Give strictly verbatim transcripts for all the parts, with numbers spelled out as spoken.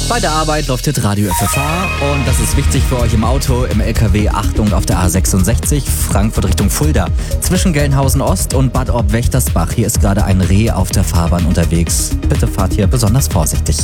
Bei der Arbeit läuft jetzt Radio F F H und das ist wichtig für euch im Auto, im L K W. Achtung auf der A sechsundsechzig, Frankfurt Richtung Fulda. Zwischen Gelnhausen Ost und Bad Orb-Wächtersbach. Hier ist gerade ein Reh auf der Fahrbahn unterwegs. Bitte fahrt hier besonders vorsichtig.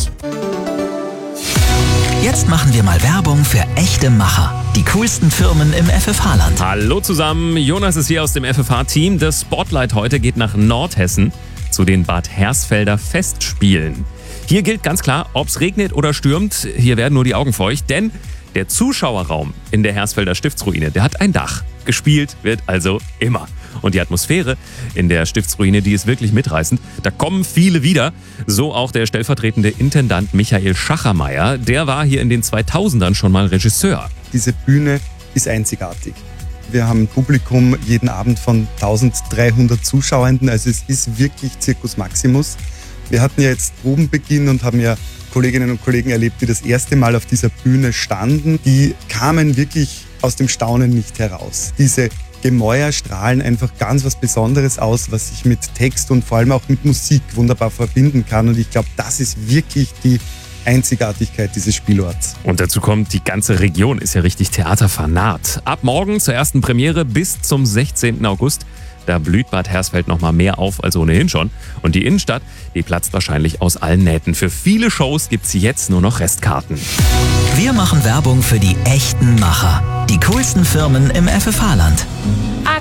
Jetzt machen wir mal Werbung für echte Macher. Die coolsten Firmen im F F H-Land. Hallo zusammen, Jonas ist hier aus dem F F H-Team. Das Spotlight heute geht nach Nordhessen zu den Bad Hersfelder Festspielen. Hier gilt ganz klar, ob es regnet oder stürmt, hier werden nur die Augen feucht, denn der Zuschauerraum in der Hersfelder Stiftsruine, der hat ein Dach. Gespielt wird also immer. Und die Atmosphäre in der Stiftsruine, die ist wirklich mitreißend. Da kommen viele wieder. So auch der stellvertretende Intendant Michael Schachermeier. Der war hier in den zweitausendern schon mal Regisseur. Diese Bühne ist einzigartig. Wir haben ein Publikum jeden Abend von eintausenddreihundert Zuschauenden. Also es ist wirklich Circus Maximus. Wir hatten ja jetzt Probenbeginn und haben ja Kolleginnen und Kollegen erlebt, die das erste Mal auf dieser Bühne standen. Die kamen wirklich aus dem Staunen nicht heraus. Diese Gemäuer strahlen einfach ganz was Besonderes aus, was sich mit Text und vor allem auch mit Musik wunderbar verbinden kann. Und ich glaube, das ist wirklich die Einzigartigkeit dieses Spielorts. Und dazu kommt, die ganze Region ist ja richtig theaterfanat. Ab morgen zur ersten Premiere bis zum sechzehnten August. Da blüht Bad Hersfeld noch mal mehr auf als ohnehin schon. Und die Innenstadt, die platzt wahrscheinlich aus allen Nähten. Für viele Shows gibt's jetzt nur noch Restkarten. Wir machen Werbung für die echten Macher. Die coolsten Firmen im F F H-Land.